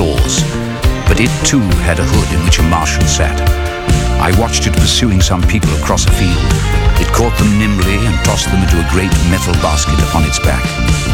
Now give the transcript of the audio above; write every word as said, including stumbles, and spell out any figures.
claws, but it too had a hood in which a marshal sat. I watched it pursuing some people across a field. It caught them nimbly and tossed them into a great metal basket upon its back.